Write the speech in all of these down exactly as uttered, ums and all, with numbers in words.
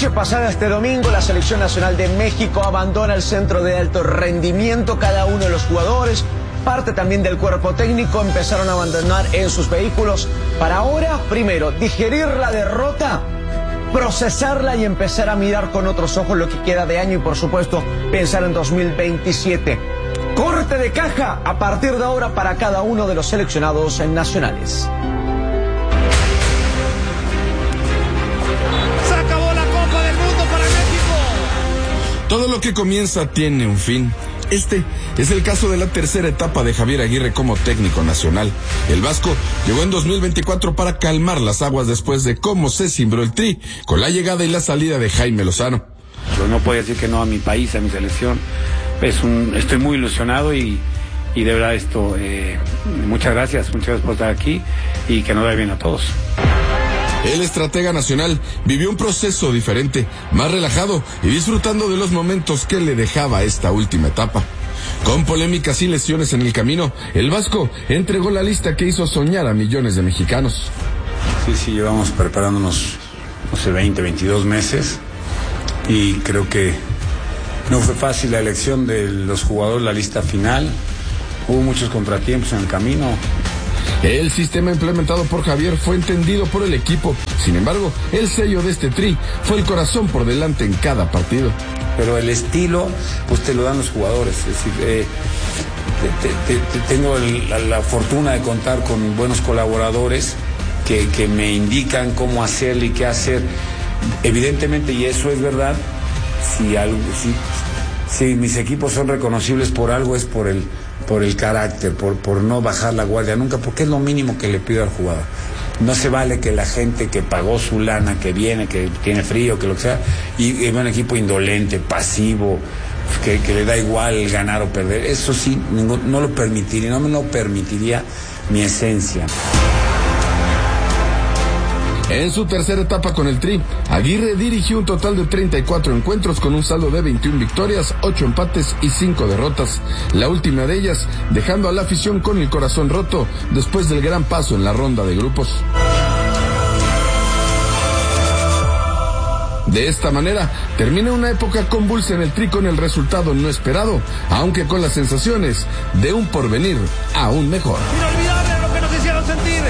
noche pasada, este domingo, la Selección Nacional de México abandona el centro de alto rendimiento. Cada uno de los jugadores, parte también del cuerpo técnico, empezaron a abandonar en sus vehículos para ahora, primero, digerir la derrota, procesarla y empezar a mirar con otros ojos lo que queda de año y, por supuesto, pensar en dos mil veintisiete. Corte de caja a partir de ahora para cada uno de los seleccionados nacionales. Se acabó la Copa del Mundo para México. Todo lo que comienza tiene un fin. Este es el caso de la tercera etapa de Javier Aguirre como técnico nacional. El vasco llegó en dos mil veinticuatro para calmar las aguas después de cómo se cimbró el Tri con la llegada y la salida de Jaime Lozano. Yo no puedo decir que no a mi país, a mi selección. Es un, estoy muy ilusionado y, y de verdad esto, eh, muchas gracias, muchas gracias por estar aquí y que nos vaya bien a todos. El estratega nacional vivió un proceso diferente, más relajado y disfrutando de los momentos que le dejaba esta última etapa. Con polémicas y lesiones en el camino, el vasco entregó la lista que hizo soñar a millones de mexicanos. Sí, sí, llevamos preparándonos, no sé, veinte, veintidós meses y creo que no fue fácil la elección de los jugadores, la lista final. Hubo muchos contratiempos en el camino. El sistema implementado por Javier fue entendido por el equipo. Sin embargo, el sello de este Tri fue el corazón por delante en cada partido. Pero el estilo, pues te lo dan los jugadores. Es decir, eh, te, te, te, tengo el, la, la fortuna de contar con buenos colaboradores que, que me indican cómo hacerlo y qué hacer. Evidentemente, y eso es verdad, si, algo, si, si mis equipos son reconocibles por algo, es por el... por el carácter, por, por no bajar la guardia nunca, porque es lo mínimo que le pido al jugador. No se vale que la gente que pagó su lana, que viene, que tiene frío, que lo que sea, y es un equipo indolente, pasivo, que, que le da igual ganar o perder. Eso sí, no, no lo permitiría, no me lo permitiría mi esencia. En su tercera etapa con el Tri, Aguirre dirigió un total de treinta y cuatro encuentros con un saldo de veintiuna victorias, ocho empates y cinco derrotas. La última de ellas dejando a la afición con el corazón roto después del gran paso en la ronda de grupos. De esta manera, termina una época convulsa en el Tri con el resultado no esperado, aunque con las sensaciones de un porvenir aún mejor. Inolvidable lo que nos hicieron sentir.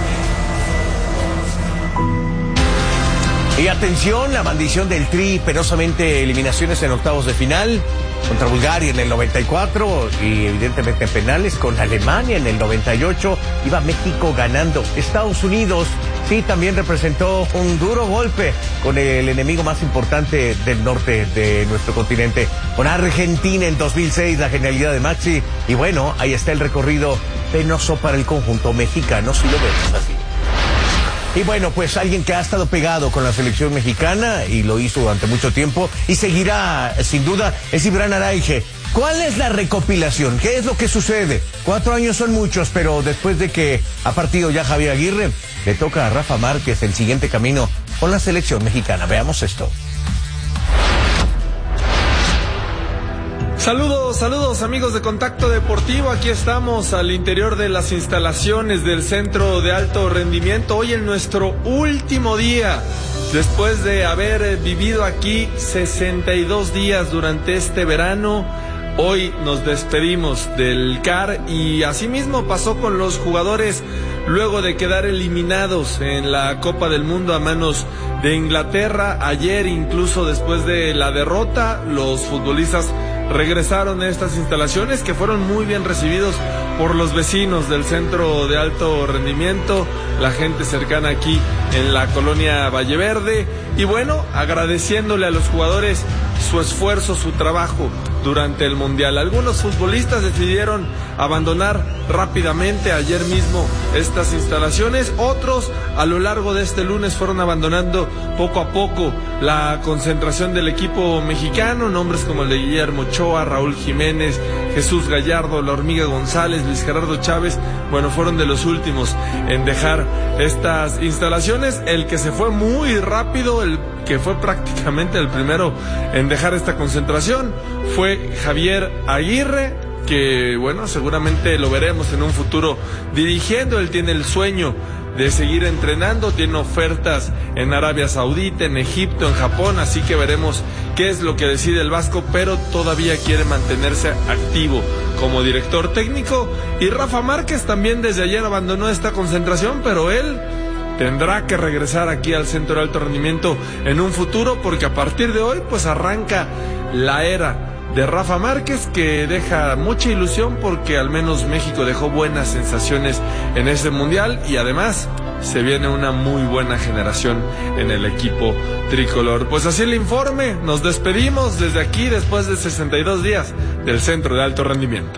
Y atención, la maldición del Tri, penosamente eliminaciones en octavos de final, contra Bulgaria en el noventa y cuatro y evidentemente penales con Alemania en el noventa y ocho, iba México ganando. Estados Unidos sí también representó un duro golpe con el enemigo más importante del norte de nuestro continente, con Argentina en dos mil seis, la genialidad de Maxi, y bueno, ahí está el recorrido penoso para el conjunto mexicano, si lo vemos así. Y bueno, pues alguien que ha estado pegado con la selección mexicana y lo hizo durante mucho tiempo y seguirá sin duda es Ibran Araige. ¿Cuál es la recopilación? ¿Qué es lo que sucede? Cuatro años son muchos, pero después de que ha partido ya Javier Aguirre, le toca a Rafa Márquez el siguiente camino con la selección mexicana. Veamos esto. Saludos, saludos amigos de Contacto Deportivo, aquí estamos al interior de las instalaciones del Centro de Alto Rendimiento, hoy en nuestro último día, después de haber vivido aquí sesenta y dos días durante este verano. Hoy nos despedimos del C A R y asimismo pasó con los jugadores luego de quedar eliminados en la Copa del Mundo a manos de Inglaterra. Ayer, incluso después de la derrota, los futbolistas regresaron a estas instalaciones que fueron muy bien recibidos por los vecinos del Centro de Alto Rendimiento, la gente cercana aquí en la colonia Valleverde, y bueno, agradeciéndole a los jugadores su esfuerzo, su trabajo durante el Mundial. Algunos futbolistas decidieron abandonar rápidamente ayer mismo estas instalaciones, otros a lo largo de este lunes fueron abandonando poco a poco la concentración del equipo mexicano. Nombres como el de Guillermo Ochoa, Raúl Jiménez, Jesús Gallardo, La Hormiga González, Luis Gerardo Chávez, bueno, fueron de los últimos en dejar estas instalaciones. El que se fue muy rápido, el que fue prácticamente el primero en dejar esta concentración, fue Javier Aguirre, que bueno, seguramente lo veremos en un futuro dirigiendo. Él tiene el sueño de seguir entrenando, tiene ofertas en Arabia Saudita, en Egipto, en Japón, así que veremos qué es lo que decide el Vasco, pero todavía quiere mantenerse activo como director técnico. Y Rafa Márquez también desde ayer abandonó esta concentración, pero él tendrá que regresar aquí al Centro de Alto Rendimiento en un futuro, porque a partir de hoy pues arranca la era de Rafa Márquez, que deja mucha ilusión porque al menos México dejó buenas sensaciones en ese mundial, y además se viene una muy buena generación en el equipo tricolor. Pues así el informe, nos despedimos desde aquí después de sesenta y dos días del Centro de Alto Rendimiento.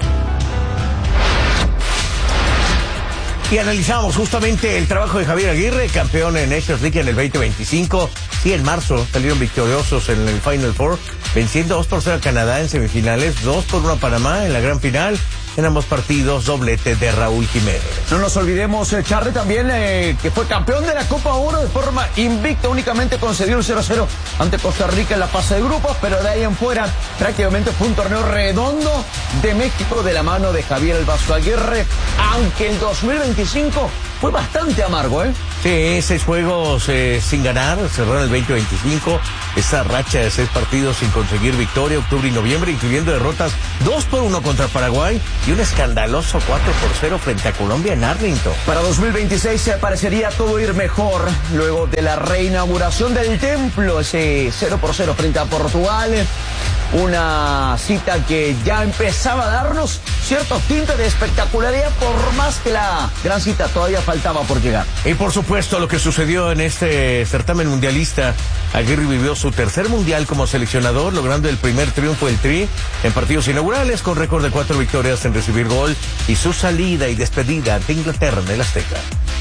Y analizamos justamente el trabajo de Javier Aguirre, campeón en Nations League en el veinte veinticinco. Sí, en marzo salieron victoriosos en el Final Four, venciendo dos por cero a Canadá en semifinales, dos por uno a Panamá en la gran final. En ambos partidos, doblete de Raúl Jiménez. No nos olvidemos, eh, Charly, también eh, que fue campeón de la Copa Oro de forma invicta, únicamente concedió un cero a cero ante Costa Rica en la fase de grupos, pero de ahí en fuera prácticamente fue un torneo redondo de México de la mano de Javier El Vasco Aguirre, aunque el dos mil veinticinco fue bastante amargo, ¿eh? Sí, seis juegos eh, sin ganar, cerró en el veinte veinticinco, esa racha de seis partidos sin conseguir victoria, octubre y noviembre, incluyendo derrotas dos por uno contra Paraguay y un escandaloso cuatro por cero frente a Colombia en Arlington. Para dos mil veintiséis se parecería todo ir mejor, luego de la reinauguración del templo, ese cero por cero frente a Portugal, una cita que ya empezaba a darnos ciertos tintes de espectacularidad, por más que la gran cita todavía faltaba por llegar. Y por supuesto lo que sucedió en este certamen mundialista, Aguirre vivió su tercer mundial como seleccionador, logrando el primer triunfo del Tri en partidos inaugurales, con récord de cuatro victorias en recibir gol, y su salida y despedida ante Inglaterra en el Azteca.